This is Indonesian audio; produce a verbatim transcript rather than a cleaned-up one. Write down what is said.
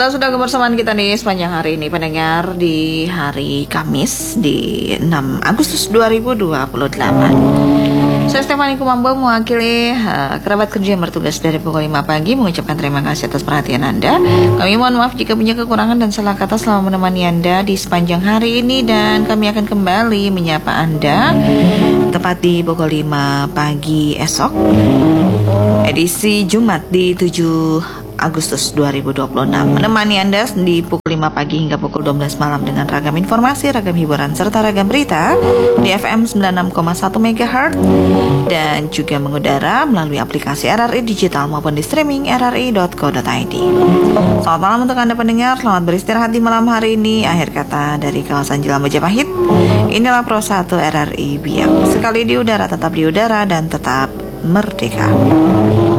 Betul, sudah kebersamaan kita nih sepanjang hari ini pendengar di hari Kamis di enam Agustus dua ribu dua puluh delapan. Saya Stefani Kumambo mewakili uh, kerabat kerja yang bertugas dari pukul lima pagi mengucapkan terima kasih atas perhatian Anda. Kami mohon maaf jika punya kekurangan dan salah kata selama menemani Anda di sepanjang hari ini, dan kami akan kembali menyapa Anda tepat di pukul lima pagi esok, edisi Jumat di tujuh Agustus dua ribu dua puluh enam. Menemani Anda di pukul lima pagi hingga pukul dua belas malam dengan ragam informasi, ragam hiburan, serta ragam berita di F M sembilan puluh enam koma satu megahertz dan juga mengudara melalui aplikasi R R I Digital maupun di streaming r r i dot co dot i d. Selamat malam untuk Anda pendengar, selamat beristirahat di malam hari ini. Akhir kata dari kawasan Jalan Majapahit. Inilah Pro satu R R I Biak. Sekali di udara, tetap di udara dan tetap merdeka.